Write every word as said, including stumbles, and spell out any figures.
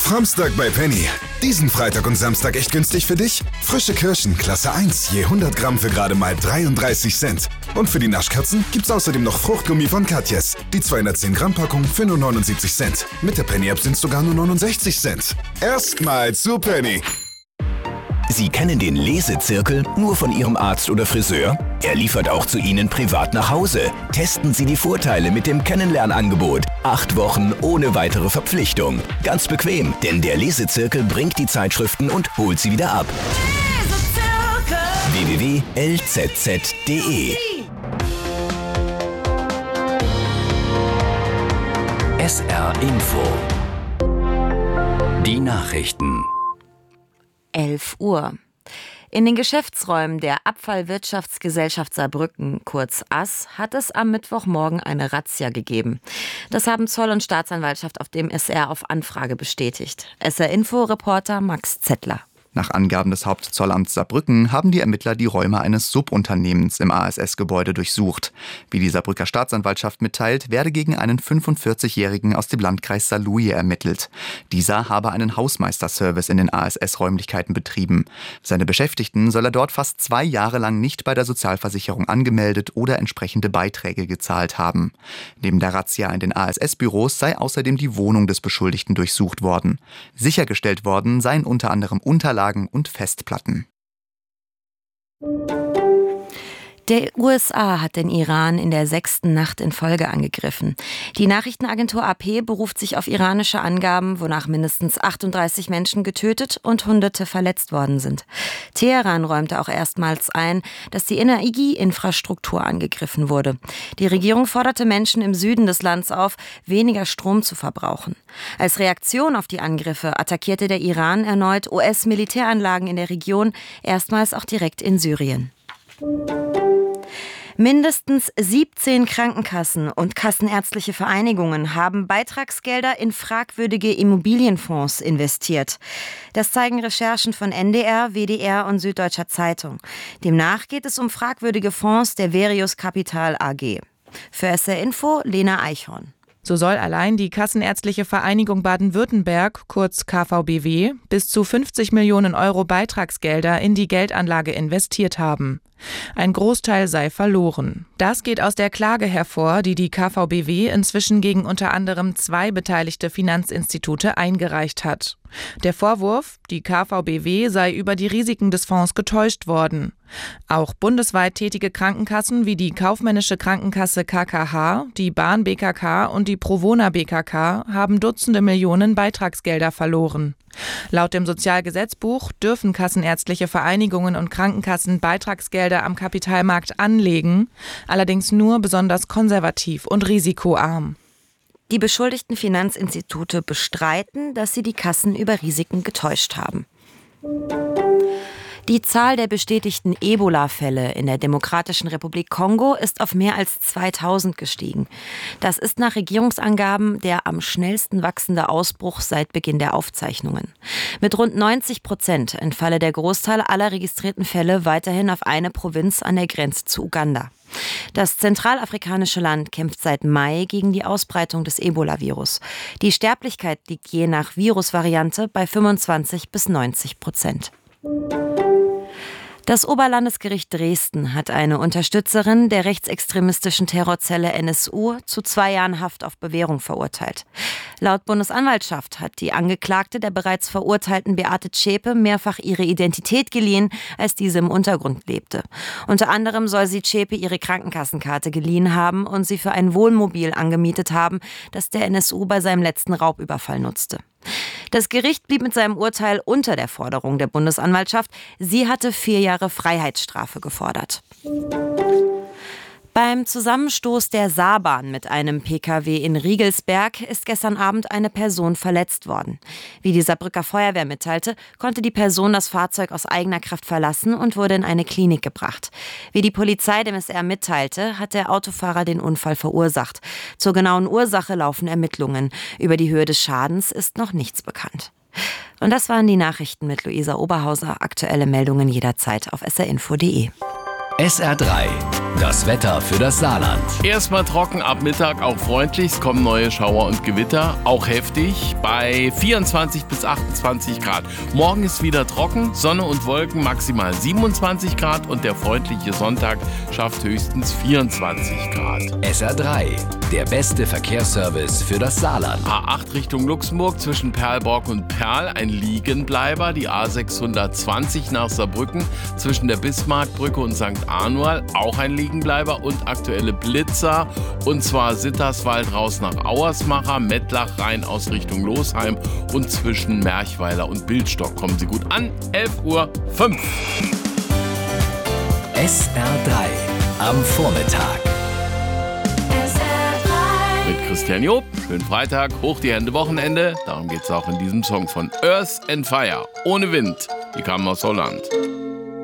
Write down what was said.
Kaufhamstag bei Penny. Diesen Freitag und Samstag echt günstig für dich? Frische Kirschen, Klasse eins, je hundert Gramm für gerade mal dreiunddreißig Cent. Und für die Naschkatzen gibt's außerdem noch Fruchtgummi von Katjes. Die zweihundertzehn Gramm Packung für nur neunundsiebzig Cent. Mit der Penny-App sind sogar nur neunundsechzig Cent. Erstmal zu Penny. Sie kennen den Lesezirkel nur von Ihrem Arzt oder Friseur? Er liefert auch zu Ihnen privat nach Hause. Testen Sie die Vorteile mit dem Kennenlernangebot. Acht Wochen ohne weitere Verpflichtung. Ganz bequem, denn der Lesezirkel bringt die Zeitschriften und holt sie wieder ab. w w w punkt l z z punkt d e S R Info. Die Nachrichten. elf Uhr. In den Geschäftsräumen der Abfallwirtschaftsgesellschaft Saarbrücken, kurz A S, hat es am Mittwochmorgen eine Razzia gegeben. Das haben Zoll und Staatsanwaltschaft auf dem S R auf Anfrage bestätigt. S R-Info-Reporter Max Zettler. Nach Angaben des Hauptzollamts Saarbrücken haben die Ermittler die Räume eines Subunternehmens im A S S-Gebäude durchsucht. Wie die Saarbrücker Staatsanwaltschaft mitteilt, werde gegen einen fünfundvierzigjährigen aus dem Landkreis Saarlouis ermittelt. Dieser habe einen Hausmeisterservice in den A S S-Räumlichkeiten betrieben. Seine Beschäftigten soll er dort fast zwei Jahre lang nicht bei der Sozialversicherung angemeldet oder entsprechende Beiträge gezahlt haben. Neben der Razzia in den A S S-Büros sei außerdem die Wohnung des Beschuldigten durchsucht worden. Sichergestellt worden seien unter anderem Unterlagen und Festplatten. Der U S A hat den Iran in der sechsten Nacht in Folge angegriffen. Die Nachrichtenagentur A P beruft sich auf iranische Angaben, wonach mindestens achtunddreißig Menschen getötet und Hunderte verletzt worden sind. Teheran räumte auch erstmals ein, dass die Energieinfrastruktur angegriffen wurde. Die Regierung forderte Menschen im Süden des Landes auf, weniger Strom zu verbrauchen. Als Reaktion auf die Angriffe attackierte der Iran erneut U S-Militäranlagen in der Region, erstmals auch direkt in Syrien. Mindestens siebzehn Krankenkassen und kassenärztliche Vereinigungen haben Beitragsgelder in fragwürdige Immobilienfonds investiert. Das zeigen Recherchen von N D R, W D R und Süddeutscher Zeitung. Demnach geht es um fragwürdige Fonds der Verius Capital A G. Für S R Info Lena Eichhorn. So soll allein die Kassenärztliche Vereinigung Baden-Württemberg, kurz K V B W, bis zu fünfzig Millionen Euro Beitragsgelder in die Geldanlage investiert haben. Ein Großteil sei verloren. Das geht aus der Klage hervor, die die K V B W inzwischen gegen unter anderem zwei beteiligte Finanzinstitute eingereicht hat. Der Vorwurf, die K V B W sei über die Risiken des Fonds getäuscht worden. Auch bundesweit tätige Krankenkassen wie die Kaufmännische Krankenkasse K K H, die Bahn B K K und die Provona B K K haben Dutzende Millionen Beitragsgelder verloren. Laut dem Sozialgesetzbuch dürfen kassenärztliche Vereinigungen und Krankenkassen Beitragsgelder am Kapitalmarkt anlegen, allerdings nur besonders konservativ und risikoarm. Die beschuldigten Finanzinstitute bestreiten, dass sie die Kassen über Risiken getäuscht haben. Die Zahl der bestätigten Ebola-Fälle in der Demokratischen Republik Kongo ist auf mehr als zweitausend gestiegen. Das ist nach Regierungsangaben der am schnellsten wachsende Ausbruch seit Beginn der Aufzeichnungen. Mit rund neunzig Prozent entfalle der Großteil aller registrierten Fälle weiterhin auf eine Provinz an der Grenze zu Uganda. Das zentralafrikanische Land kämpft seit Mai gegen die Ausbreitung des Ebola-Virus. Die Sterblichkeit liegt je nach Virusvariante bei fünfundzwanzig bis neunzig Prozent. Das Oberlandesgericht Dresden hat eine Unterstützerin der rechtsextremistischen Terrorzelle N S U zu zwei Jahren Haft auf Bewährung verurteilt. Laut Bundesanwaltschaft hat die Angeklagte der bereits verurteilten Beate Zschäpe mehrfach ihre Identität geliehen, als diese im Untergrund lebte. Unter anderem soll sie Zschäpe ihre Krankenkassenkarte geliehen haben und sie für ein Wohnmobil angemietet haben, das der N S U bei seinem letzten Raubüberfall nutzte. Das Gericht blieb mit seinem Urteil unter der Forderung der Bundesanwaltschaft. Sie hatte vier Jahre Freiheitsstrafe gefordert. Beim Zusammenstoß der Saarbahn mit einem P K W in Riegelsberg ist gestern Abend eine Person verletzt worden. Wie die Saarbrücker Feuerwehr mitteilte, konnte die Person das Fahrzeug aus eigener Kraft verlassen und wurde in eine Klinik gebracht. Wie die Polizei dem S R mitteilte, hat der Autofahrer den Unfall verursacht. Zur genauen Ursache laufen Ermittlungen. Über die Höhe des Schadens ist noch nichts bekannt. Und das waren die Nachrichten mit Luisa Oberhauser. Aktuelle Meldungen jederzeit auf s r info punkt d e. S R drei Das Wetter für das Saarland. Erstmal trocken, ab Mittag auch freundlich. Es kommen neue Schauer und Gewitter, auch heftig, bei vierundzwanzig bis achtundzwanzig Grad. Morgen ist wieder trocken, Sonne und Wolken maximal siebenundzwanzig Grad und der freundliche Sonntag schafft höchstens vierundzwanzig Grad. S R drei, der beste Verkehrsservice für das Saarland. A acht Richtung Luxemburg zwischen Perlborg und Perl, ein Liegenbleiber. Die A sechshundertzwanzig nach Saarbrücken zwischen der Bismarckbrücke und Sankt Anual, auch ein Liegenbleiber. Und aktuelle Blitzer, und zwar Sitterswald raus nach Auersmacher, Mettlach rein aus Richtung Losheim und zwischen Merchweiler und Bildstock. Kommen Sie gut an, elf Uhr fünf. S R drei am Vormittag. Mit Christian Job, schönen Freitag, hoch die Hände, Wochenende. Darum geht es auch in diesem Song von Earth and Fire. Ohne Wind, die kamen aus Holland.